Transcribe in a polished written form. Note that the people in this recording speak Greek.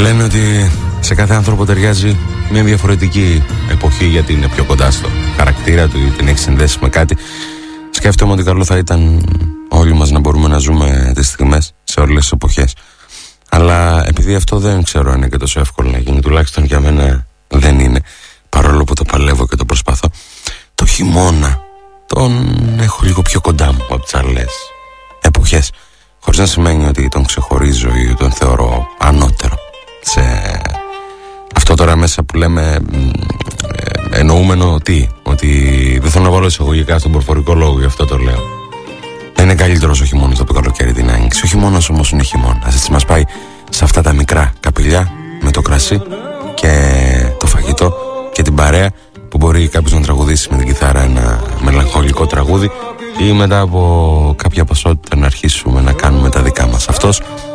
Λένε ότι σε κάθε άνθρωπο ταιριάζει μια διαφορετική εποχή, γιατί είναι πιο κοντά στο χαρακτήρα του ή την έχει συνδέσει με κάτι. Σκέφτομαι ότι καλό θα ήταν όλοι μας να μπορούμε να ζούμε τις στιγμές σε όλες τις εποχές. Αλλά επειδή αυτό δεν ξέρω αν είναι και τόσο εύκολο να γίνει, τουλάχιστον για μένα δεν είναι, παρόλο που το παλεύω και το προσπαθώ, το χειμώνα τον έχω λίγο πιο κοντά μου από τις άλλες εποχές, χωρίς να σημαίνει ότι τον ξεχωρίζω ή τον θεωρώ ανώτερο. Σε αυτό τώρα μέσα που λέμε εννοούμενο τι, ότι δεν θέλω να βάλω εισαγωγικά στον προφορικό λόγο, γι' αυτό το λέω. Δεν είναι καλύτερος ο χειμώνας από το καλοκαίρι την άνοιξη. Ο χειμώνας όμως είναι χειμώνας. Έτσι μας πάει σε αυτά τα μικρά καπηλιά με το κρασί και το φαγητό και την παρέα, που μπορεί κάποιος να τραγουδήσει με την κιθάρα ένα μελαγχολικό τραγούδι ή μετά από κάποια ποσότητα να αρχίσουμε να κάνουμε τα δικά μας. Αυτός